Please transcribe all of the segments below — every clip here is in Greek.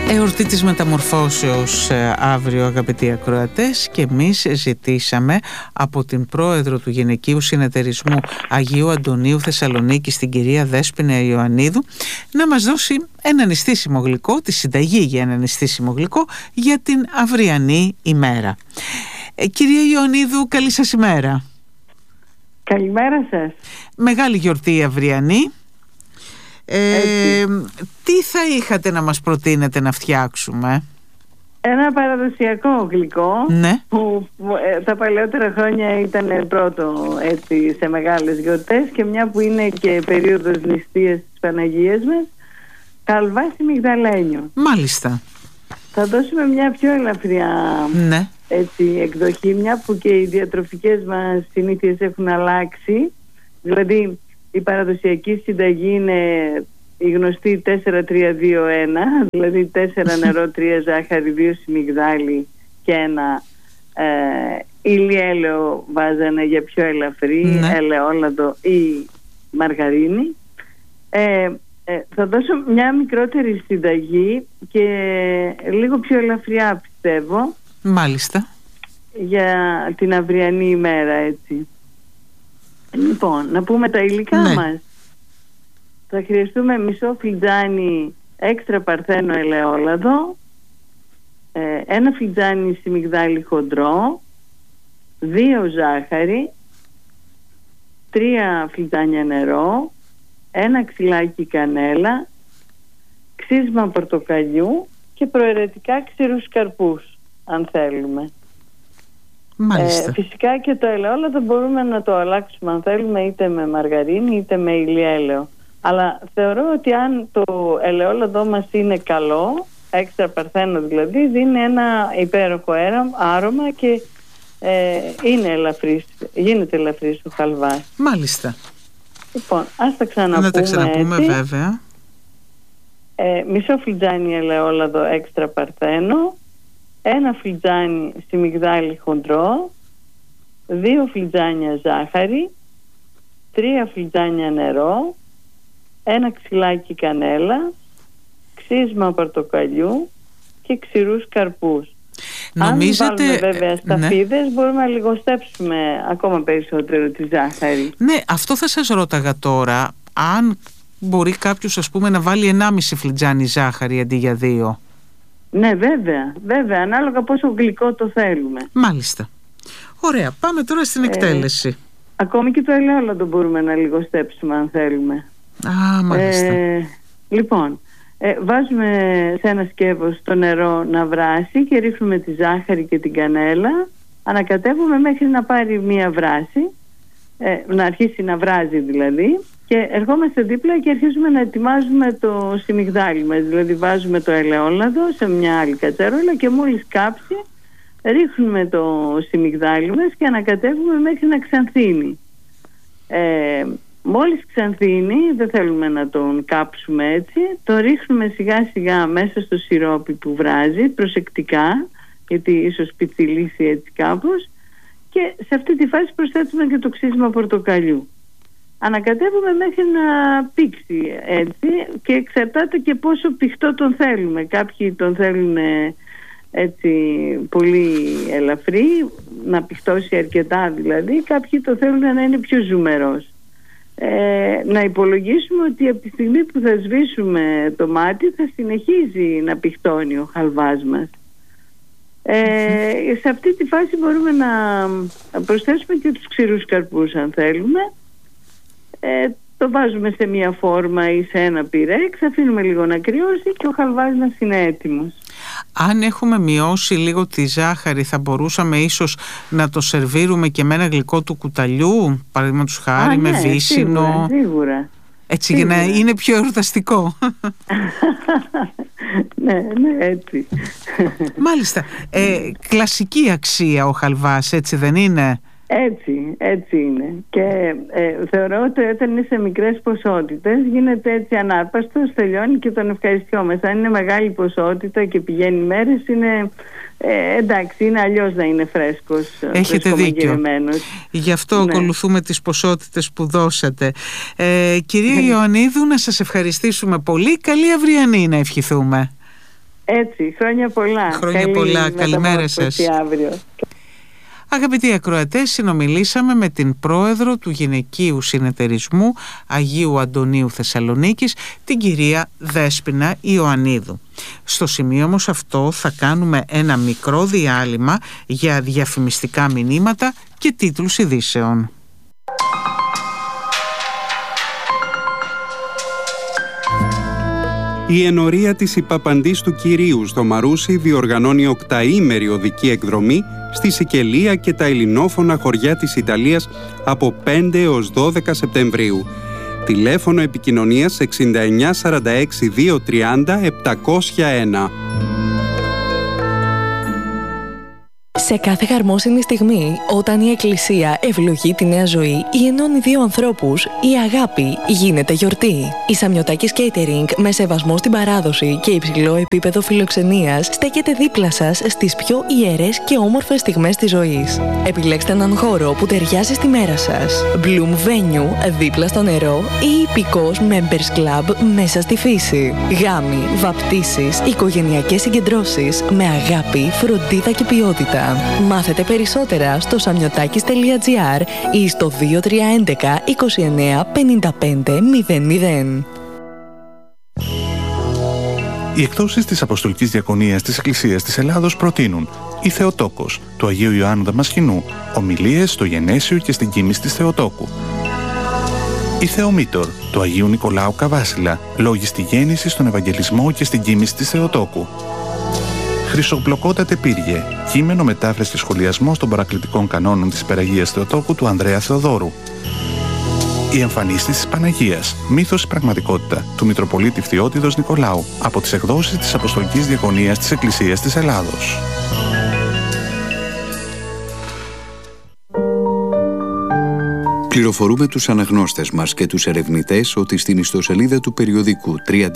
Εορτή της Μεταμορφώσεως αύριο, αγαπητοί ακροατές, και εμείς ζητήσαμε από την πρόεδρο του Γυναικείου Συνεταιρισμού Αγίου Αντωνίου Θεσσαλονίκη, την κυρία Δέσποινα Ιωαννίδου, να μας δώσει ένα νηστίσιμο γλυκό, τη συνταγή για ένα νηστίσιμο γλυκό για την αυριανή ημέρα. Κυρία Ιωαννίδου, καλή σας ημέρα. Καλημέρα σας. Μεγάλη γιορτή αυριανή. Τι θα είχατε να μας προτείνετε να φτιάξουμε? Ένα παραδοσιακό γλυκό, ναι, που τα παλαιότερα χρόνια ήταν πρώτο έτσι, σε μεγάλες γιορτές, και μια που είναι και περίοδος νηστείας της Παναγίας μας, καλβάσι μυγδαλένιο. Μάλιστα. Θα δώσουμε μια πιο ελαφριά, ναι, έτσι, εκδοχή, μια που και οι διατροφικές μας συνήθειες έχουν αλλάξει. Δηλαδή η παραδοσιακή συνταγή είναι η γνωστή 4-3-2-1, δηλαδή 4 νερό, 3 ζάχαρη, 2 σιμιγδάλι και 1 ηλιέλαιο βάζανε για πιο ελαφρύ, ναι, ελαιόλαδο ή μαργαρίνη. Θα δώσω μια μικρότερη συνταγή και λίγο πιο ελαφριά, πιστεύω. Μάλιστα. Για την αυριανή ημέρα, έτσι. Λοιπόν, να πούμε τα υλικά, ναι, μας. Θα χρειαστούμε μισό φλιτζάνι έξτρα παρθένο ελαιόλαδο, 1 φλιτζάνι σιμιγδάλι χοντρό, 2 ζάχαρη, 3 φλιτζάνια νερό, 1 ξυλάκι κανέλα, ξύσμα πορτοκαλιού και προαιρετικά ξηρούς καρπούς, αν θέλουμε. Φυσικά και το ελαιόλαδο μπορούμε να το αλλάξουμε, αν θέλουμε, είτε με μαργαρίνη είτε με ηλιέλαιο. Αλλά θεωρώ ότι αν το ελαιόλαδό μας είναι καλό, έξτρα παρθένο δηλαδή, δίνει ένα υπέροχο άρωμα και είναι ελαφρύς, γίνεται ελαφρύς ο χαλβάς. Μάλιστα. Λοιπόν, ας τα ξαναπούμε. Να τα ξαναπούμε, έτσι, βέβαια. Μισό φλιτζάνι ελαιόλαδο έξτρα παρθένο, 1 φλιτζάνι σιμιγδάλι χοντρό, 2 φλιτζάνια ζάχαρη, 3 φλιτζάνια νερό, 1 ξυλάκι κανέλα, ξύσμα πορτοκαλιού και ξηρούς καρπούς. Νομίζετε... Αν βάλουμε βέβαια σταφίδες, ναι, μπορούμε να λιγοστέψουμε ακόμα περισσότερο τη ζάχαρη. Ναι, αυτό θα σας ρώταγα τώρα. Αν μπορεί κάποιος, ας πούμε, να βάλει 1,5 φλιτζάνι ζάχαρη αντί για 2. Ναι, βέβαια, ανάλογα πόσο γλυκό το θέλουμε. Μάλιστα. Ωραία, πάμε τώρα στην εκτέλεση. Ακόμη και το ελαιόλαδο μπορούμε να λιγοστέψουμε, αν θέλουμε. Μάλιστα. Λοιπόν, βάζουμε σε ένα σκεύος το νερό να βράσει και ρίχνουμε τη ζάχαρη και την κανέλα. Ανακατεύουμε μέχρι να πάρει μία βράση, να αρχίσει να βράζει δηλαδή, και ερχόμαστε δίπλα και αρχίζουμε να ετοιμάζουμε το σιμιγδάλι μας. Δηλαδή βάζουμε το ελαιόλαδο σε μια άλλη κατσαρόλα και μόλις κάψει ρίχνουμε το σιμιγδάλι μας και ανακατεύουμε μέχρι να ξανθίνει. Μόλις ξανθίνει, δεν θέλουμε να τον κάψουμε έτσι, το ρίχνουμε σιγά σιγά μέσα στο σιρόπι που βράζει, προσεκτικά, γιατί ίσως πιτσιλήσει έτσι κάπως, και σε αυτή τη φάση προσθέτουμε και το ξύσμα πορτοκαλιού. Ανακατεύουμε μέχρι να πήξει έτσι, και εξαρτάται και πόσο πηχτό τον θέλουμε. Κάποιοι τον θέλουν έτσι πολύ ελαφρύ, να πηχτώσει αρκετά δηλαδή, κάποιοι το θέλουν να είναι πιο ζουμερός. Να υπολογίσουμε ότι από τη στιγμή που θα σβήσουμε το μάτι θα συνεχίζει να πηχτώνει ο χαλβάς μας. Σε αυτή τη φάση μπορούμε να προσθέσουμε και τους ξηρούς καρπούς, αν θέλουμε. Το βάζουμε σε μια φόρμα ή σε ένα πυρέξ, αφήνουμε λίγο να κρυώσει και ο χαλβάς μας είναι έτοιμος. Αν έχουμε μειώσει λίγο τη ζάχαρη, θα μπορούσαμε ίσως να το σερβίρουμε και με ένα γλυκό του κουταλιού, παραδείγματος χάρη, με βύσσινο. Σίγουρα. Έτσι, σίγουρα, για να είναι πιο εορταστικό. Ναι, έτσι. Μάλιστα. Κλασική αξία ο χαλβάς, έτσι δεν είναι? Έτσι είναι. Και θεωρώ ότι όταν είναι σε μικρές ποσότητες γίνεται έτσι ανάρπαστος, τελειώνει και τον ευχαριστιόμαστε. Αν είναι μεγάλη ποσότητα και πηγαίνει μέρες, είναι εντάξει, είναι αλλιώς να είναι φρέσκος. Έχετε δίκιο. Γι' αυτό ακολουθούμε τις ποσότητες που δώσατε. Κυρία Ιωαννίδου, να σας ευχαριστήσουμε πολύ. Καλή αυριανή να ευχηθούμε. Έτσι, χρόνια πολλά. Χρόνια πολλά, καλημέρα σας. Αύριο. Αγαπητοί ακροατές, συνομιλήσαμε με την πρόεδρο του Γυναικείου Συνεταιρισμού Αγίου Αντωνίου Θεσσαλονίκης, την κυρία Δέσποινα Ιωαννίδου. Στο σημείο όμως αυτό θα κάνουμε ένα μικρό διάλειμμα για διαφημιστικά μηνύματα και τίτλους ειδήσεων. Η ενορία της Υπαπαντής του Κυρίου στο Μαρούσι διοργανώνει οκταήμερη οδική εκδρομή στη Σικελία και τα ελληνόφωνα χωριά της Ιταλίας από 5 έως 12 Σεπτεμβρίου. Τηλέφωνο επικοινωνίας 69 46 230 701. Σε κάθε χαρμόσυνη στιγμή, όταν η Εκκλησία ευλογεί τη νέα ζωή ή ενώνει δύο ανθρώπους, η αγάπη γίνεται γιορτή. Η Σαμιωτάκης Catering, με σεβασμό στην παράδοση και υψηλό επίπεδο φιλοξενίας, στέκεται δίπλα σας στις πιο ιερές και όμορφες στιγμές της ζωής. Επιλέξτε έναν χώρο που ταιριάζει στη μέρα σας. Bloom Venue, δίπλα στο νερό, ή υπηκός Members Club μέσα στη φύση. Γάμοι, βαπτίσεις, οικογενειακές συγκεντρώσεις με αγάπη, φροντίδα και ποιότητα. Μάθετε περισσότερα στο samiotakis.gr ή στο 2311 29 55 00. Οι εκδόσεις της Αποστολικής Διακονίας της Εκκλησίας της Ελλάδος προτείνουν η Θεοτόκος του Αγίου Ιωάννου Δαμασχηνού, ομιλίες στο Γενέσιο και στην Κοίμηση της Θεοτόκου. Η Θεομήτωρ του Αγίου Νικολάου Καβάσιλα, λόγοι στη γέννηση, στον Ευαγγελισμό και στην Κοίμηση της Θεοτόκου. Χρυσοπλοκότατε Πύργε, κείμενο μετάφραση και σχολιασμό των παρακλητικών κανόνων της Υπεραγίας Θεοτόκου του Ανδρέα Θεοδόρου. Η εμφανίστηση της Παναγίας, μύθος πραγματικότητα του Μητροπολίτη Φθιώτιδος Νικολάου, από τις εκδόσεις της Αποστολικής Διακονίας της Εκκλησίας της Ελλάδος. Πληροφορούμε τους αναγνώστες μας και τους ερευνητές ότι στην ιστοσελίδα του περιοδικού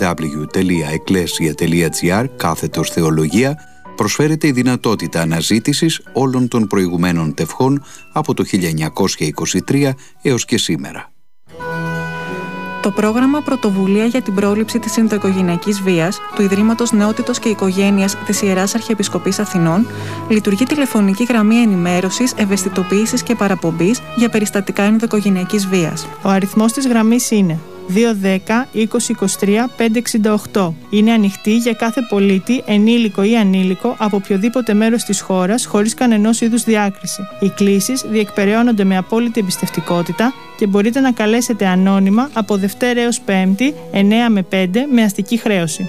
www.ecclesia.gr/θεολογία προσφέρεται η δυνατότητα αναζήτησης όλων των προηγουμένων τευχών από το 1923 έως και σήμερα. Το πρόγραμμα Πρωτοβουλία για την πρόληψη της ενδοοικογενειακής βίας του Ιδρύματος Νεότητος και Οικογένειας της Ιεράς Αρχιεπισκοπής Αθηνών λειτουργεί τηλεφωνική γραμμή ενημέρωσης, ευαισθητοποίησης και παραπομπής για περιστατικά ενδοοικογενειακής βίας. Ο αριθμός της γραμμής είναι 210 2023 568. Είναι ανοιχτή για κάθε πολίτη, ενήλικο ή ανήλικο, από οποιοδήποτε μέρος της χώρας, χωρίς κανενός είδους διάκριση. Οι κλήσεις διεκπεραιώνονται με απόλυτη εμπιστευτικότητα και μπορείτε να καλέσετε ανώνυμα από Δευτέρα έως Πέμπτη, 9 με 5, με αστική χρέωση.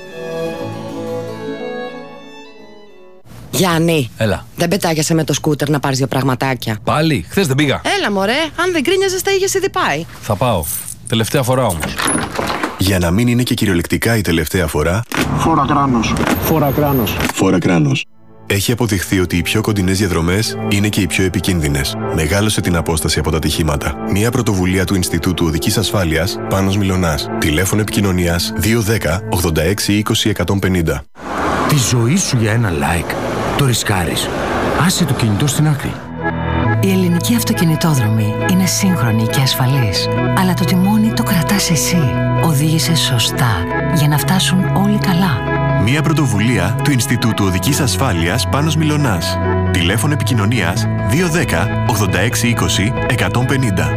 Γιάννη, έλα. Δεν πετάγεσαι με το σκούτερ να πάρεις δύο πραγματάκια? Πάλι, χθες δεν πήγα. Έλα μωρέ, αν δεν γκρίνιαζες θα είχες ήδη πάει. Θα πάω. Τελευταία φορά όμως. Για να μην είναι και κυριολεκτικά η τελευταία φορά, φόρα κράνος. Φόρα κράνος. Φόρα κράνος. Έχει αποδειχθεί ότι οι πιο κοντινές διαδρομές είναι και οι πιο επικίνδυνες. Μεγάλωσε την απόσταση από τα ατυχήματα. Μια πρωτοβουλία του Ινστιτούτου Οδικής Ασφάλειας, Πάνος Μιλωνάς. Τηλέφωνο επικοινωνίας 210 86 20 150. Τη ζωή σου για ένα like. Το ρισκάρεις. Άσε το κινητό στην άκρη. Η ελληνική αυτοκινητόδρομη είναι σύγχρονη και ασφαλής, αλλά το τιμόνι το κρατάς εσύ. Οδήγησε σωστά για να φτάσουν όλοι καλά. Μια πρωτοβουλία του Ινστιτούτου Οδικής Ασφάλειας Πάνος Μιλωνάς. Τηλέφωνο επικοινωνίας 210 86 20 150.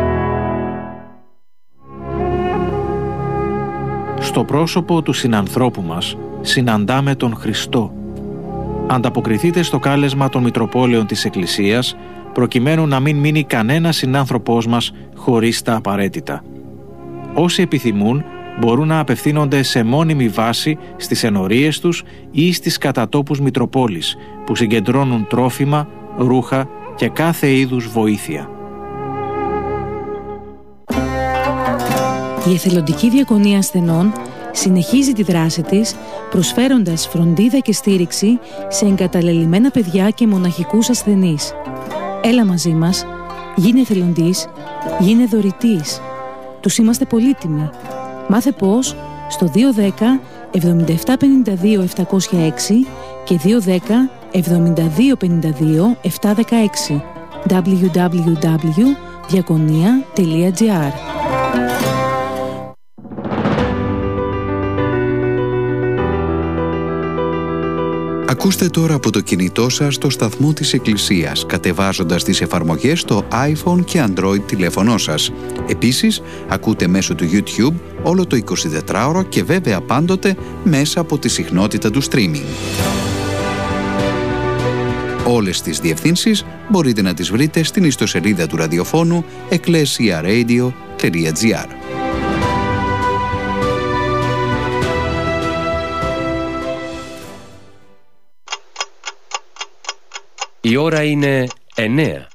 Στο πρόσωπο του συνανθρώπου μας συναντάμε τον Χριστό. Ανταποκριθείτε στο κάλεσμα των Μητροπόλεων της Εκκλησίας, προκειμένου να μην μείνει κανένας συνάνθρωπός μας χωρίς τα απαραίτητα. Όσοι επιθυμούν μπορούν να απευθύνονται σε μόνιμη βάση στις ενορίες τους ή στις κατατόπους Μητροπόλης, που συγκεντρώνουν τρόφιμα, ρούχα και κάθε είδους βοήθεια. Η Εθελοντική Διακονία Ασθενών συνεχίζει τη δράση της, προσφέροντας φροντίδα και στήριξη σε εγκαταλελειμμένα παιδιά και μοναχικούς ασθενείς. Έλα μαζί μας, γίνε εθελοντής, γίνε δωρητής. Τους είμαστε πολύτιμοι. Μάθε πώς στο 210 77 52 706 και 210 72 52 716 www.diakonia.gr. Ακούστε τώρα από το κινητό σας το σταθμό της Εκκλησίας, κατεβάζοντας τις εφαρμογές στο iPhone και Android τηλέφωνό σας. Επίσης, ακούτε μέσω του YouTube όλο το 24ωρο και βέβαια πάντοτε μέσα από τη συχνότητα του streaming. Όλες τις διευθύνσεις μπορείτε να τις βρείτε στην ιστοσελίδα του ραδιοφώνου ecclesiaradio.gr. Η ώρα είναι 9.